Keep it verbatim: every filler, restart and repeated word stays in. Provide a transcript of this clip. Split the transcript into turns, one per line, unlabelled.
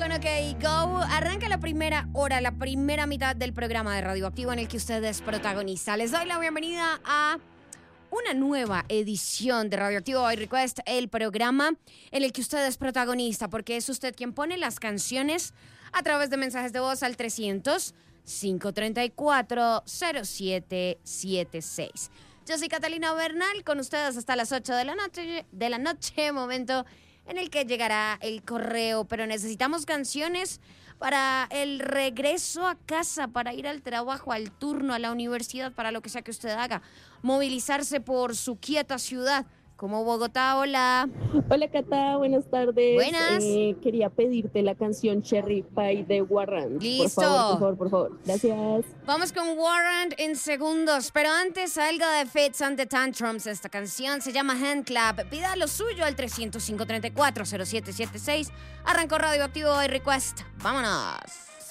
con OK Go. Arranca la primera hora, la primera mitad del programa de Radioactivo en el que usted es protagonista. Les doy la bienvenida a una nueva edición de Radioactivo I Request, el programa en el que usted es protagonista, porque es usted quien pone las canciones a través de mensajes de voz al trescientos, cinco treinta y cuatro, cero siete siete seis. Yo soy Catalina Bernal, con ustedes hasta las ocho de la noche, de la noche, momento en el que llegará el correo, pero necesitamos canciones para el regreso a casa, para ir al trabajo, al turno, a la universidad, para lo que sea que usted haga. Movilizarse por su quieta ciudad, como Bogotá. Hola.
Hola, Cata, buenas tardes.
Buenas.
Eh, quería pedirte la canción Cherry Pie de Warrant.
Listo.
Por favor, por favor, por favor. Gracias.
Vamos con Warrant en segundos, pero antes algo de Fits and the Tantrums. Esta canción se llama Hand Clap. Pida lo suyo al trescientos, cinco treinta y cuatro, cero siete siete seis. Arrancó Radioactivo I Request. ¡Vámonos!